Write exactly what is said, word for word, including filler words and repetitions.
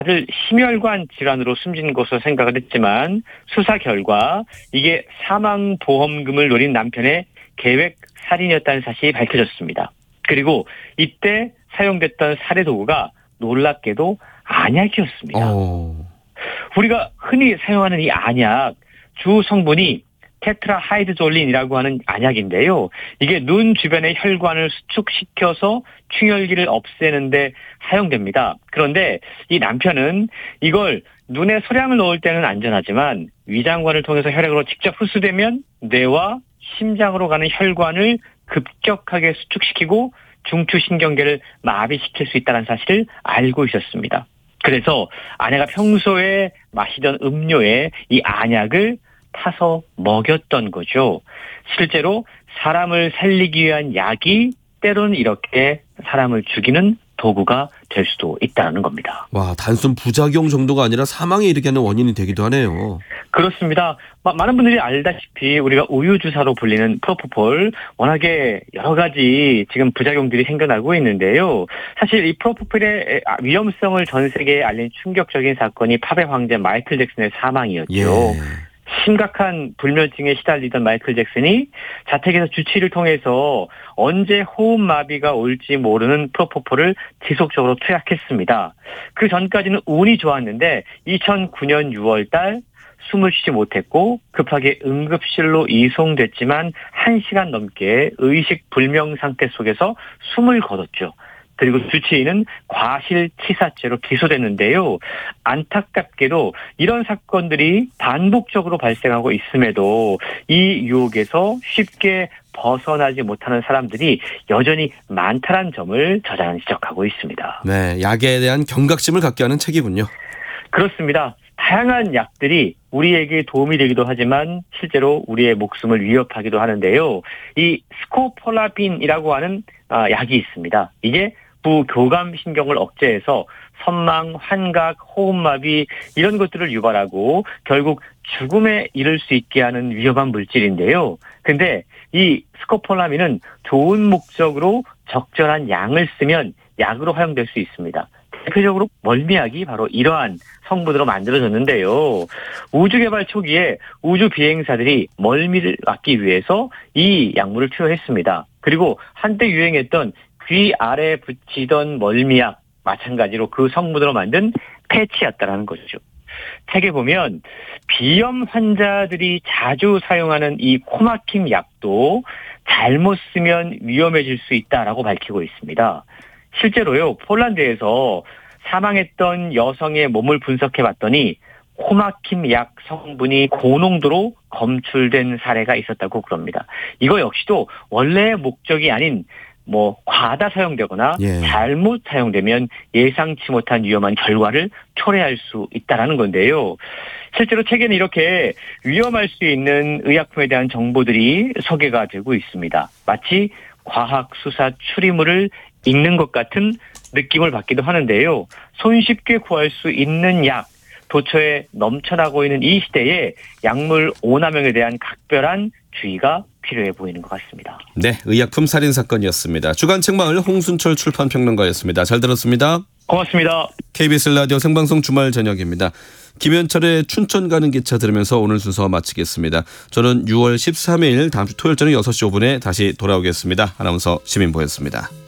다들 심혈관 질환으로 숨진 것으로 생각을 했지만 수사 결과 이게 사망보험금을 노린 남편의 계획 살인이었다는 사실이 밝혀졌습니다. 그리고 이때 사용됐던 살해 도구가 놀랍게도 안약이었습니다. 어. 우리가 흔히 사용하는 이 안약 주 성분이 테트라하이드졸린이라고 하는 안약인데요. 이게 눈 주변의 혈관을 수축시켜서 충혈기를 없애는 데 사용됩니다. 그런데 이 남편은 이걸 눈에 소량을 넣을 때는 안전하지만 위장관을 통해서 혈액으로 직접 흡수되면 뇌와 심장으로 가는 혈관을 급격하게 수축시키고 중추신경계를 마비시킬 수 있다는 사실을 알고 있었습니다. 그래서 아내가 평소에 마시던 음료에 이 안약을 타서 먹였던 거죠. 실제로 사람을 살리기 위한 약이 때로는 이렇게 사람을 죽이는 도구가 될 수도 있다는 겁니다. 와, 단순 부작용 정도가 아니라 사망에 이르게 하는 원인이 되기도 하네요. 그렇습니다. 마, 많은 분들이 알다시피 우리가 우유주사로 불리는 프로포폴 워낙에 여러 가지 지금 부작용들이 생겨나고 있는데요. 사실 이 프로포폴의 위험성을 전 세계에 알린 충격적인 사건이 팝의 황제 마이클 잭슨의 사망이었죠. 예. 심각한 불면증에 시달리던 마이클 잭슨이 자택에서 주치의를 통해서 언제 호흡마비가 올지 모르는 프로포폴을 지속적으로 투약했습니다. 그 전까지는 운이 좋았는데 이천구 년 유월 달 숨을 쉬지 못했고 급하게 응급실로 이송됐지만 한 시간 넘게 의식 불명 상태 속에서 숨을 거뒀죠. 그리고 주치의는 과실치사죄로 기소됐는데요. 안타깝게도 이런 사건들이 반복적으로 발생하고 있음에도 이 유혹에서 쉽게 벗어나지 못하는 사람들이 여전히 많다는 점을 저자는 지적하고 있습니다. 네, 약에 대한 경각심을 갖게 하는 책이군요. 그렇습니다. 다양한 약들이 우리에게 도움이 되기도 하지만 실제로 우리의 목숨을 위협하기도 하는데요. 이 스코폴라빈이라고 하는 약이 있습니다. 이게 부교감신경을 억제해서 선망, 환각, 호흡마비 이런 것들을 유발하고 결국 죽음에 이를 수 있게 하는 위험한 물질인데요. 근데 이 스코폴라민은 좋은 목적으로 적절한 양을 쓰면 약으로 활용될 수 있습니다. 대표적으로 멀미약이 바로 이러한 성분으로 만들어졌는데요. 우주개발 초기에 우주 비행사들이 멀미를 막기 위해서 이 약물을 투여했습니다. 그리고 한때 유행했던 귀 아래에 붙이던 멀미약 마찬가지로 그 성분으로 만든 패치였다라는 거죠. 책에 보면 비염 환자들이 자주 사용하는 이 코막힘 약도 잘못 쓰면 위험해질 수 있다라고 밝히고 있습니다. 실제로요, 폴란드에서 사망했던 여성의 몸을 분석해 봤더니 코막힘 약 성분이 고농도로 검출된 사례가 있었다고 그럽니다. 이거 역시도 원래의 목적이 아닌 뭐 과다 사용되거나 예. 잘못 사용되면 예상치 못한 위험한 결과를 초래할 수 있다는 건데요. 실제로 책에는 이렇게 위험할 수 있는 의약품에 대한 정보들이 소개가 되고 있습니다. 마치 과학수사 추리물을 읽는 것 같은 느낌을 받기도 하는데요. 손쉽게 구할 수 있는 약, 도처에 넘쳐나고 있는 이 시대에 약물 오남용에 대한 각별한 주의가 필요해 보이는 것 같습니다. 네, 의약품 살인 사건이었습니다. 주간 책마을 홍순철 출판평론가였습니다. 잘 들었습니다. 고맙습니다. 케이비에스 라디오 생방송 주말 저녁입니다. 김현철의 춘천 가는 기차 들으면서 오늘 순서 마치겠습니다. 저는 유월 십삼일 다음 주 토요일 저녁 여섯 시 오 분에 다시 돌아오겠습니다. 아나운서 시민보였습니다.